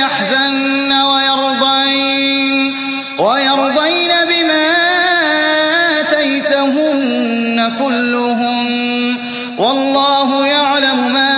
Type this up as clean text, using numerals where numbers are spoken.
يحزن ويرضين بما آتيتهن كلهم والله يعلم ما